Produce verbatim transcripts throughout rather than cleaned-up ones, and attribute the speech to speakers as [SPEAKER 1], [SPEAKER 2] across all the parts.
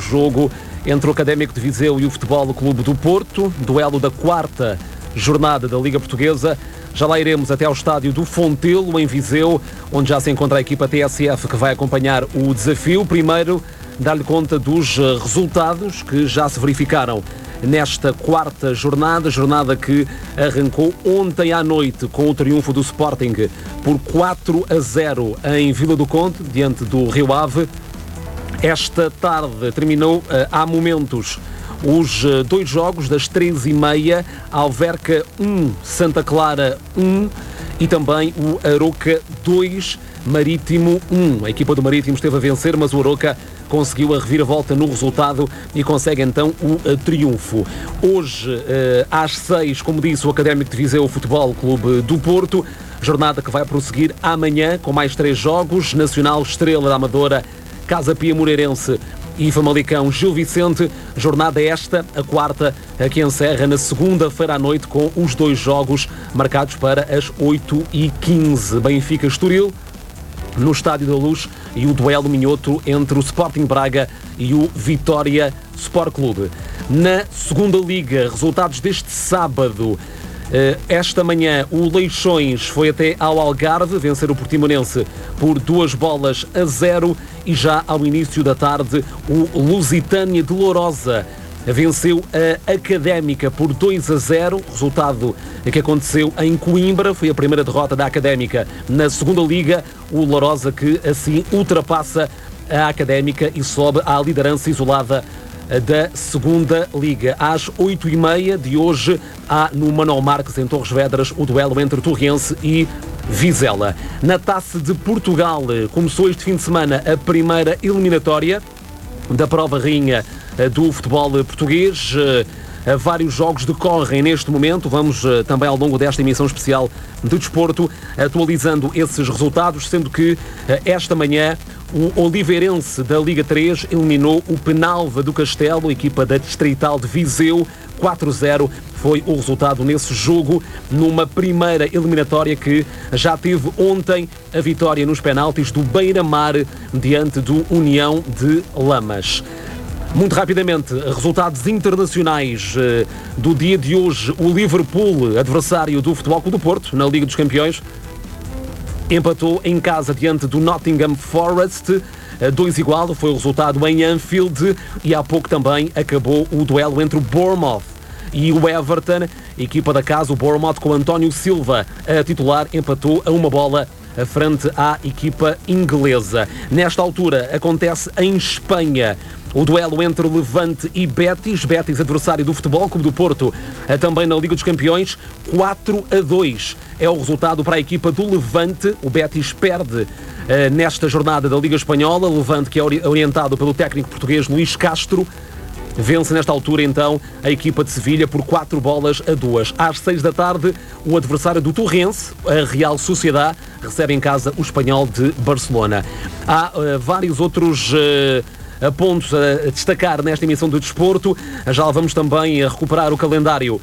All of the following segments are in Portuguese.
[SPEAKER 1] jogo entre o Académico de Viseu e o Futebol Clube do Porto, duelo da quarta jornada da Liga Portuguesa. Já lá iremos até ao estádio do Fontelo, em Viseu, onde já se encontra a equipa T S F que vai acompanhar o desafio. Primeiro, dar-lhe conta dos resultados que já se verificaram nesta quarta jornada, jornada que arrancou ontem à noite com o triunfo do Sporting por quatro a zero em Vila do Conde, diante do Rio Ave. Esta tarde terminou há momentos os dois jogos das três e meia, Alverca um, Santa Clara um e também o Aroca dois, Marítimo um. A equipa do Marítimo esteve a vencer, mas o Aroca conseguiu a reviravolta no resultado e consegue então o triunfo. Hoje, às seis, como disse, o Académico de Viseu, o Futebol Clube do Porto, jornada que vai prosseguir amanhã com mais três jogos: Nacional, Estrela da Amadora, Casa Pia Moreirense e Famalicão Gil Vicente. Jornada esta, a quarta, que encerra na segunda-feira à noite com os dois jogos marcados para as oito e quinze. Benfica Estoril no Estádio da Luz e o duelo minhoto entre o Sporting Braga e o Vitória Sport Clube. Na segunda Liga, resultados deste sábado. Esta manhã o Leixões foi até ao Algarve vencer o Portimonense por duas bolas a zero e já ao início da tarde o Lusitânia de Lourosa venceu a Académica por dois a zero, resultado que aconteceu em Coimbra. Foi a primeira derrota da Académica na segunda Liga, o Lourosa que assim ultrapassa a Académica e sobe à liderança isolada da segunda Liga. Às oito e meia de hoje há no Manuel Marques, em Torres Vedras, o duelo entre Torrense e Vizela. Na Taça de Portugal começou este fim de semana a primeira eliminatória da prova rainha do futebol português. Vários jogos decorrem neste momento. Vamos também ao longo desta emissão especial de desporto atualizando esses resultados, sendo que esta manhã o Oliveirense da Liga três eliminou o Penalva do Castelo, equipa da Distrital de Viseu. quatro a zero foi o resultado nesse jogo, numa primeira eliminatória que já teve ontem a vitória nos penaltis do Beira-Mar diante do União de Lamas. Muito rapidamente, resultados internacionais do dia de hoje. O Liverpool, adversário do Futebol Clube do Porto na Liga dos Campeões, empatou em casa diante do Nottingham Forest. dois igual foi o resultado em Anfield e há pouco também acabou o duelo entre o Bournemouth e o Everton. Equipa da casa, o Bournemouth, com António Silva a titular, empatou a uma bola frente à equipa inglesa. Nesta altura acontece em Espanha o duelo entre Levante e Betis. Betis, adversário do Futebol Clube do Porto, também na Liga dos Campeões. quatro a dois é o resultado para a equipa do Levante. O Betis perde uh, nesta jornada da Liga Espanhola. Levante, que é orientado pelo técnico português Luís Castro, vence nesta altura então a equipa de Sevilha por quatro bolas a duas. Às seis da tarde, o adversário do Torrense, a Real Sociedad, recebe em casa o Espanhol de Barcelona. Há uh, vários outros Uh, pontos a destacar nesta emissão do desporto. Já vamos também a recuperar o calendário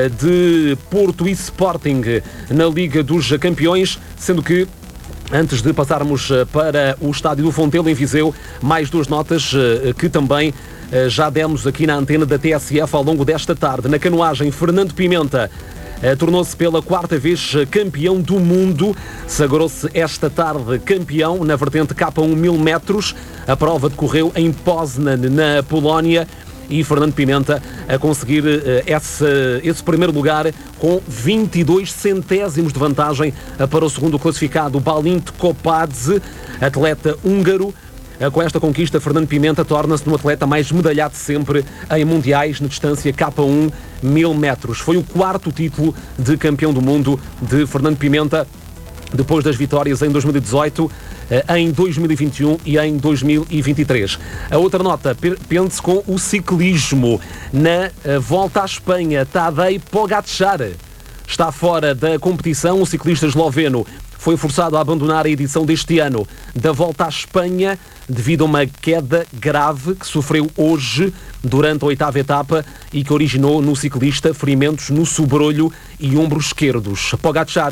[SPEAKER 1] de Porto e Sporting na Liga dos Campeões, sendo que antes de passarmos para o estádio do Fontelo em Viseu, mais duas notas que também já demos aqui na antena da T S F ao longo desta tarde. Na canoagem, Fernando Pimenta tornou-se pela quarta vez campeão do mundo. Sagrou-se esta tarde campeão na vertente K um mil metros. A prova decorreu em Poznan, na Polónia, e Fernando Pimenta a conseguir esse, esse primeiro lugar com vinte e dois centésimos de vantagem para o segundo classificado, Balint Kopadze, atleta húngaro. Com esta conquista, Fernando Pimenta torna-se um atleta mais medalhado sempre em mundiais na distância K um mil metros. Foi o quarto título de campeão do mundo de Fernando Pimenta, depois das vitórias em dois mil e dezoito, em dois mil e vinte e um e em dois mil e vinte e três. A outra nota pende-se com o ciclismo. Na Volta à Espanha, Tadej Pogačar está fora da competição. O ciclista esloveno foi forçado a abandonar a edição deste ano da Volta à Espanha devido a uma queda grave que sofreu hoje durante a oitava etapa e que originou no ciclista ferimentos no sobrolho e ombro esquerdos. Pogačar